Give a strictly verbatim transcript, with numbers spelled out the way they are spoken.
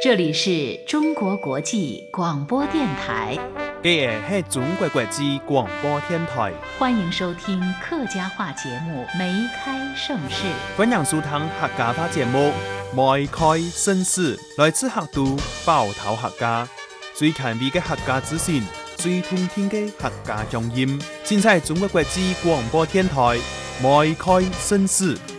这里是中国国际广播电台。 这是中国国际广播电台， 欢迎收听客家话节目《梅开盛世》。 欢迎收听客家话节目《梅开盛世》，来自客都包头客家，最权威的客家资讯，最通天的客家乡音。现在中国国际广播电台《梅开盛世》。